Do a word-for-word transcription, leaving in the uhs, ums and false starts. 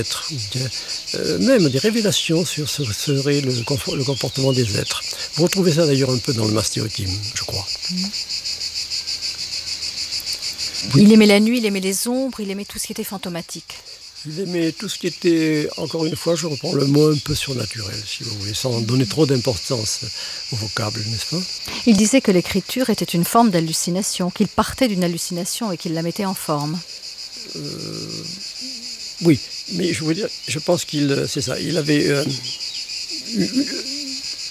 Ou bien, euh, même des révélations sur ce que serait le, confo- le comportement des êtres. Vous retrouvez ça d'ailleurs un peu dans le mastéotisme, je crois. Oui. Il aimait la nuit, il aimait les ombres, il aimait tout ce qui était fantomatique. Il aimait tout ce qui était, encore une fois, je reprends le mot un peu surnaturel, si vous voulez, sans donner trop d'importance au vocable, n'est-ce pas? Il disait que l'écriture était une forme d'hallucination, qu'il partait d'une hallucination et qu'il la mettait en forme. Euh, oui, mais je veux dire, je pense qu'il, c'est ça, il avait euh,